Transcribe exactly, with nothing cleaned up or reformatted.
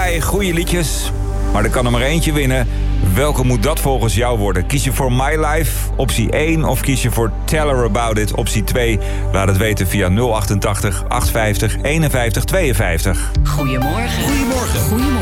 Allerlei goede liedjes, maar er kan er maar eentje winnen. Welke moet dat volgens jou worden? Kies je voor My Life, optie één, of kies je voor Tell Her About It, optie twee? Laat het weten via nul achtentachtig, achthonderdvijftig, eenenvijftig, tweeënvijftig. Goedemorgen. Goedemorgen. Goedemorgen.